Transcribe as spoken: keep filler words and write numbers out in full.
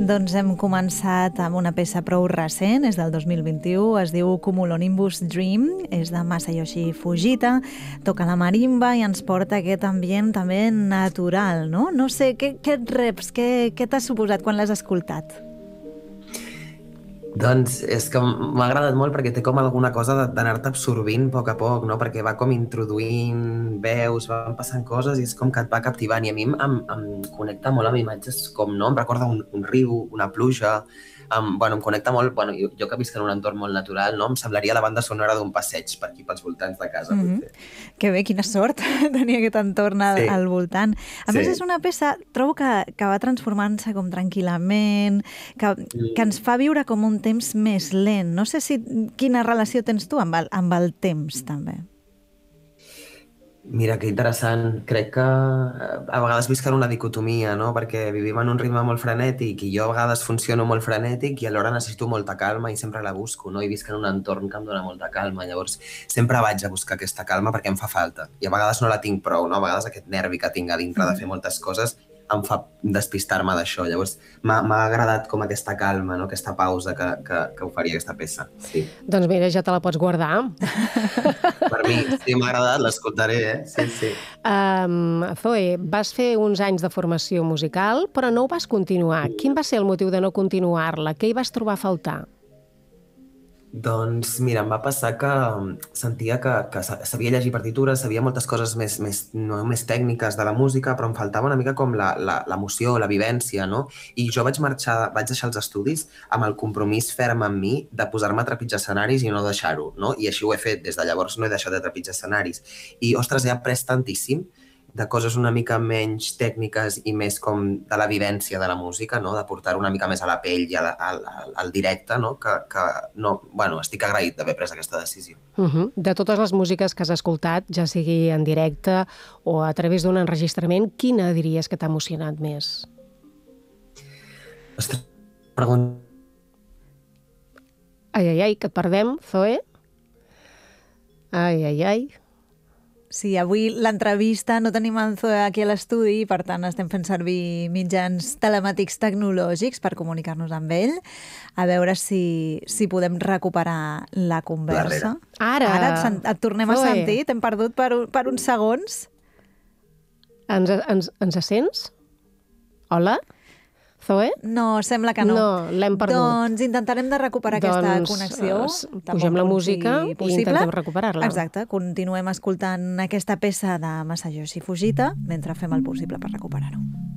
Doncs hem començat amb una peça prou recent, és del dos mil vint-i-u, es diu Cumulonimbus Dream, és de Masayoshi Fujita, toca la marimba i ens porta aquest ambient també natural, no? No sé, què, què et reps, què, què t'ha suposat quan l'has escoltat? Doncs és que m'ha agradat molt perquè té com alguna cosa d'anar-te absorbint a poc a poc, no? Perquè va com introduint veus, van passant coses i és com que et va captivant. I a mi em, em connecta molt amb imatges com, no? Em recorda un, un riu, una pluja. Em, bueno, em connecta molt... Bueno, jo, jo que visc en un entorn molt natural, no? Em semblaria la banda sonora d'un passeig per aquí, pels voltants de casa. Mm-hmm. Que bé, quina sort tenir aquest entorn al, sí. al voltant. A sí. més, és una peça, trobo que, que va transformant-se com tranquil·lament, que, mm. que ens fa viure com un temps més lent. No sé si quina relació tens tu amb el, amb el temps, també. Mira, que interessant. Crec que a vegades visc en una dicotomia, no? Perquè vivim en un ritme molt frenètic i jo a vegades funciono molt frenètic i alhora necessito molta calma i sempre la busco, no? I visc en un entorn que em dona molta calma. Llavors, sempre vaig a buscar aquesta calma perquè em fa falta. I a vegades no la tinc prou, no? A vegades aquest nervi que tinc a dintre de fer moltes coses em fa despistar-me d'això. Llavors, m'ha agradat com aquesta calma, no? Aquesta pausa que, que, que oferia aquesta peça. Sí. Doncs mira, ja te la pots guardar. Per mi, sí, m'ha agradat, l'escoltaré, eh? Sí, sí. Um, Zoe, vas fer uns anys de formació musical, però no ho vas continuar. Quin va ser el motiu de no continuar-la? Què hi vas trobar a faltar? Doncs mira, em va passar que sentia que, que sabia llegir partitures, sabia moltes coses més, més, no, més tècniques de la música, però em faltava una mica com l'emoció, la, la vivència, no? I jo vaig marxar, vaig deixar els estudis amb el compromís ferm amb mi de posar-me a trepitjar escenaris i no deixar-ho, no? I així ho he fet, des de llavors no he deixat de trepitjar escenaris. I, ostres, he après tantíssim de coses una mica menys tècniques i més com de la vivència de la música, no? De portar una mica més a la pell i al, al, al directe, no? Que, que no, bueno, estic agraït d'haver pres aquesta decisió. Uh-huh. De totes les músiques que has escoltat, ja sigui en directe o a través d'un enregistrament, quina diries que t'ha emocionat més? Ostres, pregunta... Ai, ai, ai, que et perdem, Zoe? Ai, ai, ai... Sí, avui l'entrevista no tenim en Zoe aquí a l'estudi i per tant estem fent servir mitjans telemàtics tecnològics per comunicar-nos amb ell, a veure si, si podem recuperar la conversa. Ara, Ara et, et tornem Zoe. a sentir, t'hem perdut per, per uns segons. Ens, ens, ens sents? Hola? Zoe? No, sembla que no. No, l'hem perdut. Doncs intentarem de recuperar doncs, aquesta connexió. Uh, pugem la música i intentem recuperar-la. Exacte, continuem escoltant aquesta peça de Masayoshi Fujita mentre fem el possible per recuperar-ho.